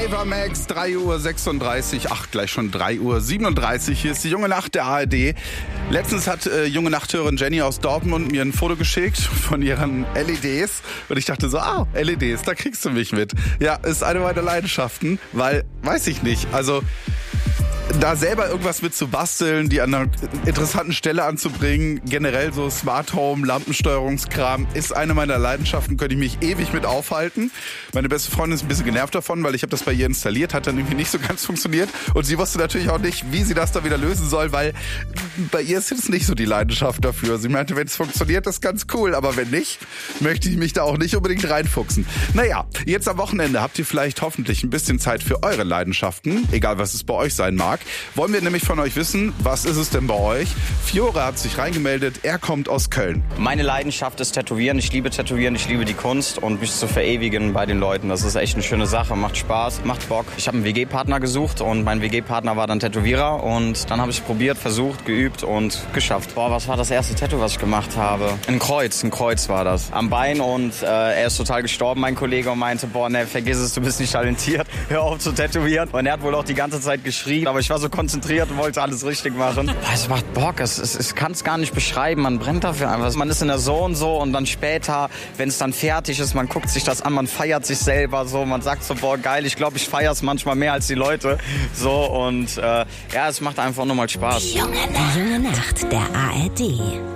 Eva Max, 3:36 Uhr, gleich schon 3:37 Uhr. Hier ist die Junge Nacht der ARD. Letztens hat junge Nachthörerin Jenny aus Dortmund mir ein Foto geschickt von ihren LEDs. Und ich dachte so, LEDs, da kriegst du mich mit. Ja, ist eine meiner Leidenschaften, weil, weiß ich nicht, also da selber irgendwas mit zu basteln, die an einer interessanten Stelle anzubringen, generell so Smart Home, Lampensteuerungskram, ist eine meiner Leidenschaften, könnte ich mich ewig mit aufhalten. Meine beste Freundin ist ein bisschen genervt davon, weil ich habe das bei ihr installiert, hat dann irgendwie nicht so ganz funktioniert und sie wusste natürlich auch nicht, wie sie das da wieder lösen soll, weil bei ihr ist jetzt nicht so die Leidenschaft dafür. Sie meinte, wenn es funktioniert, ist ganz cool, aber wenn nicht, möchte ich mich da auch nicht unbedingt reinfuchsen. Naja, jetzt am Wochenende habt ihr vielleicht hoffentlich ein bisschen Zeit für eure Leidenschaften, egal was es bei euch sein mag. Wollen wir nämlich von euch wissen, was ist es denn bei euch? Fiore hat sich reingemeldet, er kommt aus Köln. Meine Leidenschaft ist Tätowieren, ich liebe Tätowieren, ich liebe die Kunst und mich zu verewigen bei den Leuten. Das ist echt eine schöne Sache, macht Spaß, macht Bock. Ich habe einen WG-Partner gesucht und mein WG-Partner war dann Tätowierer und dann habe ich probiert, versucht, geübt und geschafft. Was war das erste Tattoo, was ich gemacht habe? Ein Kreuz war das. Am Bein und er ist total gestorben, mein Kollege, und meinte, vergiss es, du bist nicht talentiert, hör auf zu tätowieren. Und er hat wohl auch die ganze Zeit geschrien, aber ich war so konzentriert und wollte alles richtig machen. Es macht Bock, ich kann es gar nicht beschreiben, man brennt dafür einfach. Man ist in der Zone so und dann später, wenn es dann fertig ist, man guckt sich das an, man feiert sich selber so, man sagt so, geil, ich glaube, ich feiere es manchmal mehr als die Leute. So und es macht einfach nur mal Spaß. Die Junge Nacht der ARD.